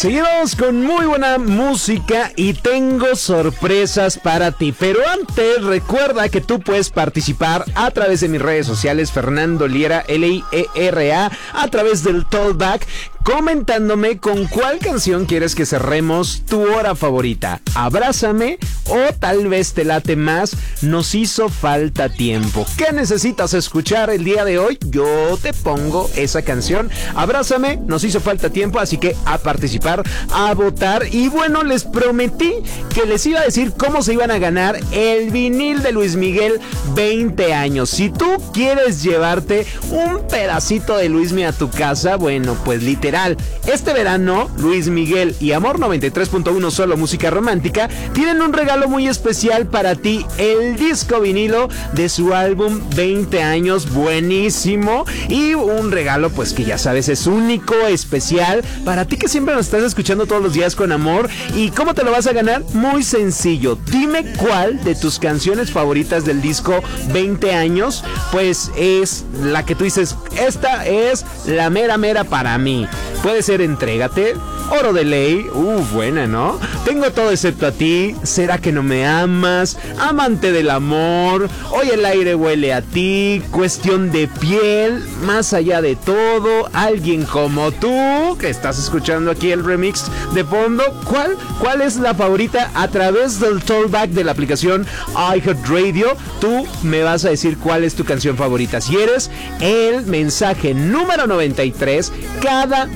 Seguimos con muy buena música y tengo sorpresas para ti. Pero antes, recuerda que tú puedes participar a través de mis redes sociales, Fernando Liera, Liera, a través del Talkback, comentándome con cuál canción quieres que cerremos tu hora favorita. Abrázame o tal vez te late más Nos hizo falta tiempo. ¿Qué necesitas escuchar el día de hoy? Yo te pongo esa canción. Abrázame, Nos hizo falta tiempo, así que a participar, a votar. Y bueno, les prometí que les iba a decir cómo se iban a ganar el vinil de Luis Miguel 20 años. Si tú quieres llevarte un pedacito de Luismi a tu casa, bueno, pues literal, este verano, Luis Miguel y Amor 93.1 Solo Música Romántica tienen un regalo muy especial para ti, el disco vinilo de su álbum 20 años, buenísimo, y un regalo pues que ya sabes es único, especial, para ti que siempre nos estás escuchando todos los días con amor. ¿Y cómo te lo vas a ganar? Muy sencillo, dime cuál de tus canciones favoritas del disco 20 años pues es la que tú dices, esta es la mera mera para mí. Puede ser Entrégate, Oro de Ley, buena, ¿no? Tengo todo excepto a ti, ¿Será que no me amas? Amante del amor, Hoy el aire huele a ti, Cuestión de piel, Más allá de todo, Alguien como tú, que estás escuchando aquí el remix de fondo. ¿Cuál es la favorita? A través del Talkback de la aplicación iHeartRadio, tú me vas a decir cuál es tu canción favorita. Si eres el mensaje número 93, cada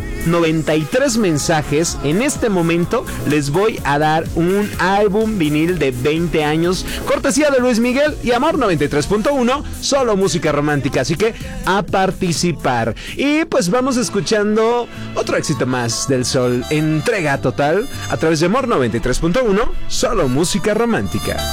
93 mensajes en este momento les voy a dar un álbum vinil de 20 años, cortesía de Luis Miguel y Amor 93.1 Solo Música Romántica, así que a participar. Y pues vamos escuchando otro éxito más del Sol, Entrega Total, a través de Amor 93.1 Solo Música Romántica.